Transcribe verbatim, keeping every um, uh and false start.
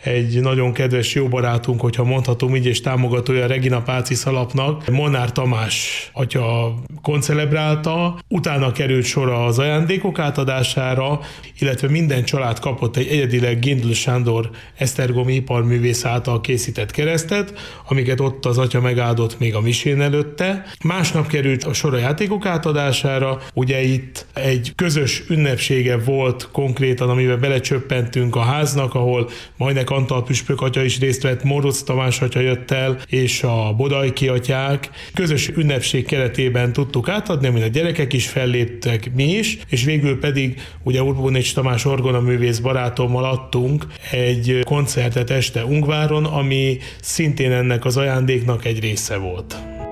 egy nagyon kedves jó barátunk, hogyha mondhatom így, és támogatója a Regina Pacis alapnak, Molnár Tamás atya koncelebrálta, utána került sor az ajándékok átadására, illetve minden család kapott egy egyedileg Gindl Sándor esztergomi iparművész által készített keresztet, amiket ott az atya megáldott még a misén előtte. Másnap került a sor a játékok átadására, ugye itt egy közös ünnepsége volt konkrétan, amiben belecsöppentünk a háznak, ahol Majnek Antal püspök atya is részt vett, Moroz Tamás atya jött el, és a Bodajki atyák. Közös ünnepség keretében tudtuk átadni, amin a gyerekek is felléptek, mi is, és végül pedig ugye Urbonics Tamás orgonaművész barátommal adtunk egy koncertet este Ungváron, ami szintén ennek az ajándéknak egy része volt.